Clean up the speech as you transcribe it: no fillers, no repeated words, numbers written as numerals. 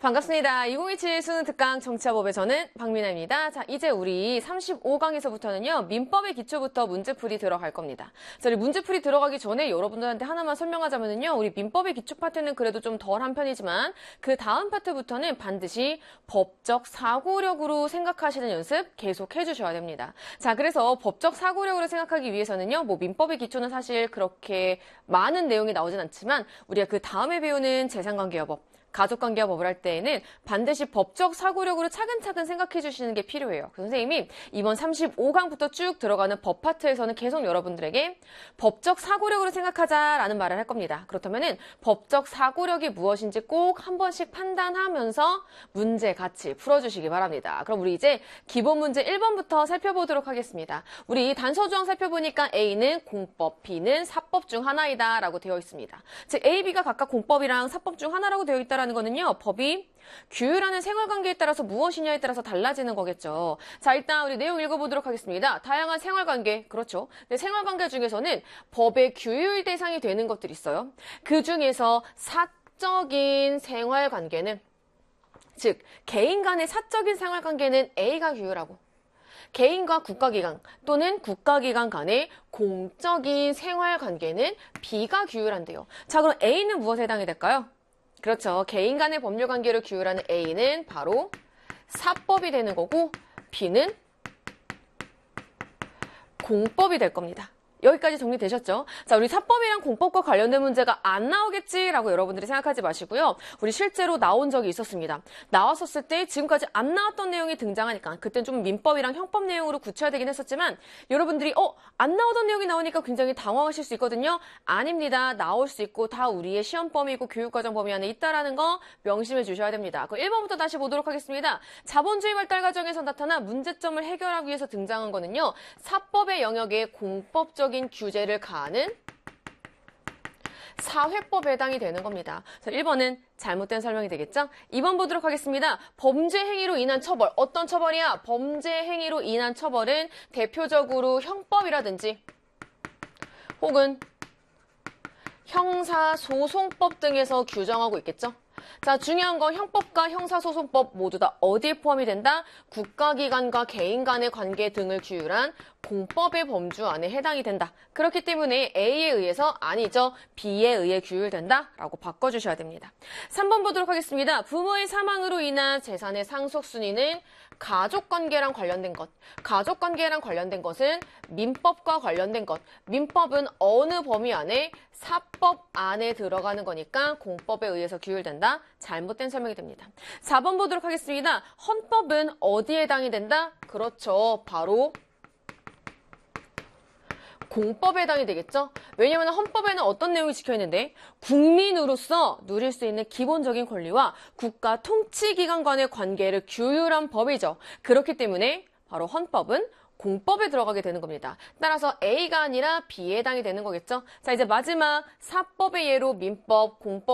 반갑습니다. 2027 수능 특강 정치화법의 저는 박민아입니다. 자, 이제 우리 35강에서부터는요, 민법의 기초부터 문제풀이 들어갈 겁니다. 자, 우리 문제풀이 들어가기 전에 여러분들한테 하나만 설명하자면요, 우리 민법의 기초 파트는 그래도 좀 덜한 편이지만 그 다음 파트부터는 반드시 법적 사고력으로 생각하시는 연습 계속 해주셔야 됩니다. 자, 그래서 법적 사고력으로 생각하기 위해서는요, 뭐 민법의 기초는 사실 그렇게 많은 내용이 나오진 않지만 우리가 그 다음에 배우는 재산관계여법, 가족관계법을 할 때에는 반드시 법적 사고력으로 차근차근 생각해 주시는 게 필요해요. 선생님이 이번 35강부터 쭉 들어가는 법 파트에서는 계속 여러분들에게 법적 사고력으로 생각하자라는 말을 할 겁니다. 그렇다면은 법적 사고력이 무엇인지 꼭 한 번씩 판단하면서 문제 같이 풀어주시기 바랍니다. 그럼 우리 이제 기본 문제 1번부터 살펴보도록 하겠습니다. 우리 단서조항 살펴보니까 A는 공법, B는 사법 중 하나이다 라고 되어 있습니다. 즉 A, B가 각각 공법이랑 사법 중 하나라고 되어 있다라는 거는요, 법이 규율하는 생활관계에 따라서 무엇이냐에 따라서 달라지는 거겠죠. 자, 일단 우리 내용 읽어보도록 하겠습니다. 다양한 생활관계, 그렇죠. 근데 생활관계 중에서는 법의 규율 대상이 되는 것들이 있어요. 그 중에서 사적인 생활관계는, 즉 개인 간의 사적인 생활관계는 A가 규율하고, 개인과 국가기관 또는 국가기관 간의 공적인 생활관계는 B가 규율한대요. 자, 그럼 A는 무엇에 해당이 될까요? 그렇죠. 개인 간의 법률 관계를 규율하는 A는 바로 사법이 되는 거고, B는 공법이 될 겁니다. 여기까지 정리되셨죠? 자, 우리 사법이랑 공법과 관련된 문제가 안 나오겠지라고 여러분들이 생각하지 마시고요. 우리 실제로 나온 적이 있었습니다. 나왔었을 때 지금까지 안 나왔던 내용이 등장하니까 그땐 좀 민법이랑 형법 내용으로 굳혀야 되긴 했었지만 여러분들이 안 나오던 내용이 나오니까 굉장히 당황하실 수 있거든요. 아닙니다. 나올 수 있고 다 우리의 시험 범위고 교육과정 범위 안에 있다라는 거 명심해 주셔야 됩니다. 그럼 1번부터 다시 보도록 하겠습니다. 자본주의 발달 과정에서 나타난 문제점을 해결하기 위해서 등장한 거는요. 사법의 영역에 공법적인 규제를 가하는 사회법에 해당이 되는 겁니다. 그래서 1번은 잘못된 설명이 되겠죠? 2번 보도록 하겠습니다. 범죄 행위로 인한 처벌. 어떤 처벌이야? 범죄 행위로 인한 처벌은 대표적으로 형법이라든지 혹은 형사소송법 등에서 규정하고 있겠죠? 자, 중요한 건 형법과 형사소송법 모두 다 어디에 포함이 된다? 국가기관과 개인 간의 관계 등을 규율한 공법의 범주 안에 해당이 된다. 그렇기 때문에 A에 의해서 아니죠. B에 의해 규율된다. 라고 바꿔주셔야 됩니다. 3번 보도록 하겠습니다. 부모의 사망으로 인한 재산의 상속순위는 가족관계랑 관련된 것. 가족관계랑 관련된 것은 민법과 관련된 것. 민법은 어느 범위 안에? 사법 안에 들어가는 거니까 공법에 의해서 규율된다. 잘못된 설명이 됩니다. 4번 보도록 하겠습니다. 헌법은 어디에 해당이 된다? 그렇죠. 바로 공법에 해당이 되겠죠? 왜냐하면 헌법에는 어떤 내용이 적혀있는데 국민으로서 누릴 수 있는 기본적인 권리와 국가 통치기관 간의 관계를 규율한 법이죠. 그렇기 때문에 바로 헌법은 공법에 들어가게 되는 겁니다. 따라서 A가 아니라 B에 해당이 되는 거겠죠? 자, 이제 마지막 사법의 예로 민법, 공법